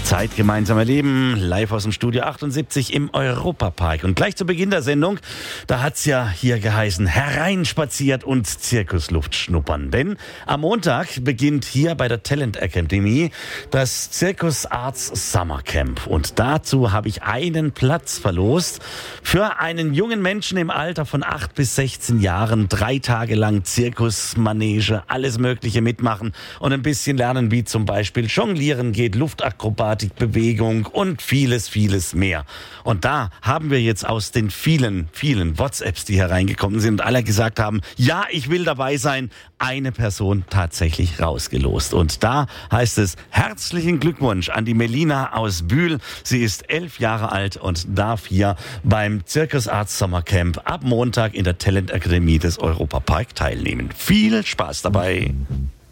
Zeit gemeinsam erleben, live aus dem Studio 78 im Europapark. Und gleich zu Beginn der Sendung, da hat's ja hier geheißen, hereinspaziert und Zirkusluft schnuppern. Denn am Montag beginnt hier bei der Talent Academy das Circus Arts Summer Camp. Und dazu habe ich einen Platz verlost für einen jungen Menschen im Alter von 8 bis 16 Jahren. 3 Tage lang Zirkusmanege, alles Mögliche mitmachen und ein bisschen lernen, wie zum Beispiel Jonglieren geht, Luftakrobatik, Bewegung und vieles, vieles mehr. Und da haben wir jetzt aus den vielen, vielen WhatsApps, die hereingekommen sind und alle gesagt haben, ja, ich will dabei sein, eine Person tatsächlich rausgelost. Und da heißt es, herzlichen Glückwunsch an die Melina aus Bühl. Sie ist 11 Jahre alt und darf hier beim Circus Arts Summer Camp ab Montag in der Talent Akademie des Europapark teilnehmen. Viel Spaß dabei!